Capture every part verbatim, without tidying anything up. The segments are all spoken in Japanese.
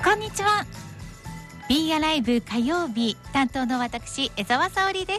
こんにちは。 B アライブ火曜日担当の私江澤沙織です。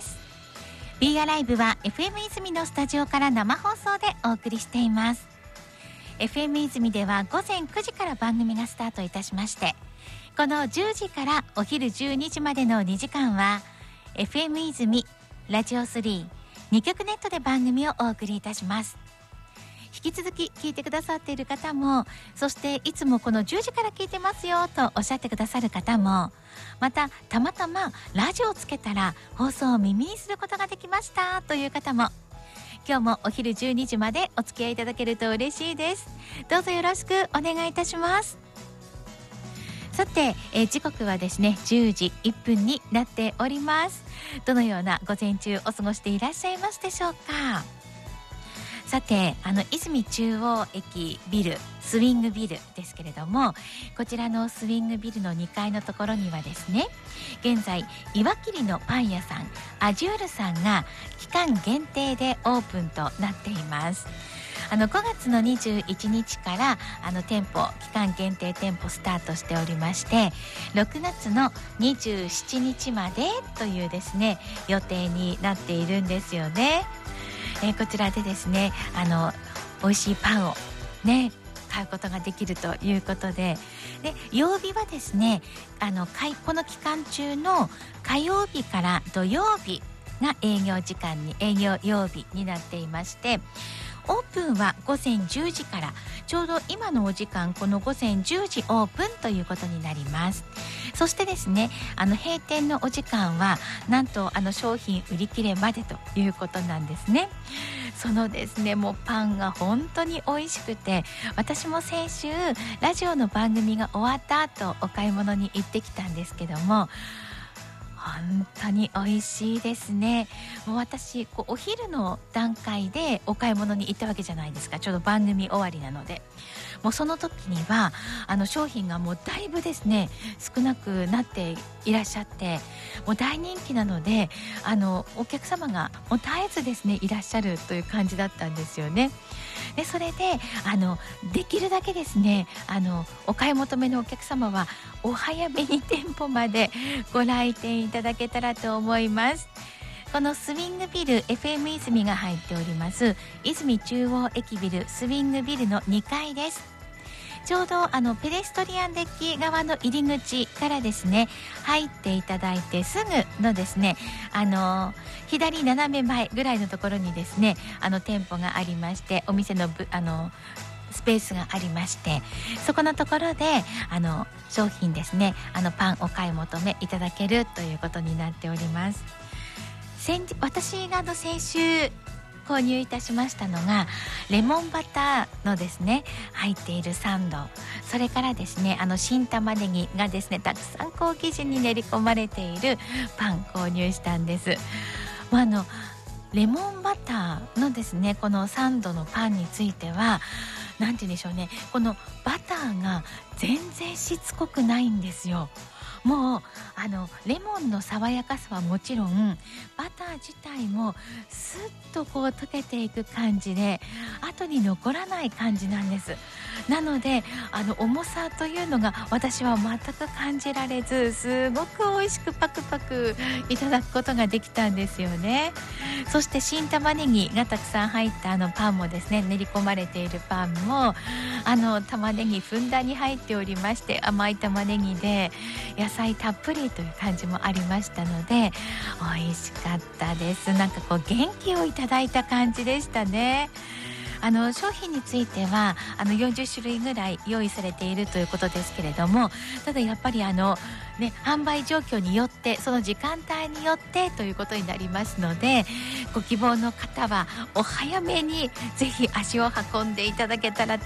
B アライブは エフエム 泉のスタジオから生放送でお送りしています。 エフエム 泉では午前くじから番組がスタートいたしまして、このじゅうじからお昼じゅうにじまでのにじかんは エフエム 泉ラジオスリーに局ネットで番組をお送りいたします。引き続き聞いてくださっている方も、そしていつもこのじゅうじから聞いてますよとおっしゃってくださる方も、またたまたまラジオをつけたら放送を耳にすることができましたという方も、今日もお昼じゅうにじまでお付き合いいただけると嬉しいです。どうぞよろしくお願いいたします。さて、えー、時刻はですねじゅうじいっぷんになっております。どのような午前中お過ごしていらっしゃいますでしょうか。さて、あの泉中央駅ビル、スウィングビルですけれども、こちらのスウィングビルのにかいのところにはですね、現在岩切のパン屋さんアジュールさんが期間限定でオープンとなっています。あのごがつのにじゅういちにちからあの店舗期間限定店舗スタートしておりまして、ろくがつのにじゅうしちにちまでというですね予定になっているんですよね。えー、こちらでですね、あの美味しいパンをね買うことができるということで、で曜日はですね、あのこの期間中の火曜日から土曜日が営業時間に営業曜日になっていまして、オープンはごぜんじゅうじから、ちょうど今のお時間このごぜんじゅうじオープンということになります。そしてですね、あの閉店のお時間はなんとあの商品売り切れまでということなんですね。そのですね、もうパンが本当に美味しくて、私も先週ラジオの番組が終わった後お買い物に行ってきたんですけども、本当に美味しいですね。もう私こうお昼の段階でお買い物に行ったわけじゃないですか。ちょうど番組終わりなので、もうその時にはあの商品がもうだいぶですね少なくなっていらっしゃって、もう大人気なので、あのお客様がもう絶えずですねいらっしゃるという感じだったんですよね。でそれであのできるだけですね、あのお買い求めのお客様はお早めに店舗までご来店いただけたらと思います。このスウィングビル エフエム 泉が入っております泉中央駅ビルスウィングビルのにかいです。ちょうどあのペデストリアンデッキ側の入り口からですね入っていただいてすぐのですね、あの左斜め前ぐらいのところにですねあの店舗がありまして、お店のぶあのスペースがありまして、そこのところであの商品ですね、あのパンお買い求めいただけるということになっております。先私があの先週購入いたしましたのがレモンバターのですね入っているサンド、それからですねあの新玉ねぎがですねたくさんこう生地に練り込まれているパン購入したんです。まあ、あのレモンバターのですねこのサンドのパンについてはなんて言うんでしょうね、このバターが全然しつこくないんですよ。もうあのレモンの爽やかさはもちろん、バター自体もスッとこう溶けていく感じで後に残らない感じなんです。なのであの重さというのが私は全く感じられず、すごく美味しくパクパクいただくことができたんですよね。そして新玉ねぎがたくさん入ったあのパンもですね、練り込まれているパンもあの玉ねぎふんだんに入っておりまして、甘い玉ねぎで野菜たっぷりという感じもありましたので美味しかったです。なんかこう元気をいただいた感じでしたね。あの商品についてはあのよんじゅっしゅるいぐらい用意されているということですけれども、ただやっぱりあの、ね、販売状況によってその時間帯によってということになりますので、ご希望の方はお早めにぜひ足を運んでいただけたらと